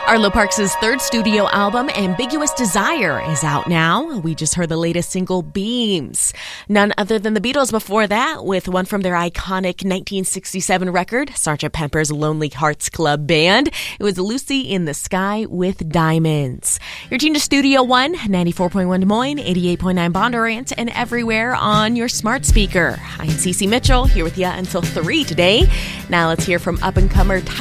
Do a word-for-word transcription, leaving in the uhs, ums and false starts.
Arlo Parks' third studio album, Ambiguous Desire, is out now. We just heard the latest single, Beams. None other than the Beatles before that, with one from their iconic nineteen sixty-seven record, Sergeant Pepper's Lonely Hearts Club Band. It was Lucy in the Sky with Diamonds. You're tuned to Studio One, ninety-four point one Des Moines, eighty-eight point nine Bondurant, and everywhere on your smart speaker. I'm Cece Mitchell, here with you until three today. Now let's hear from up-and-comer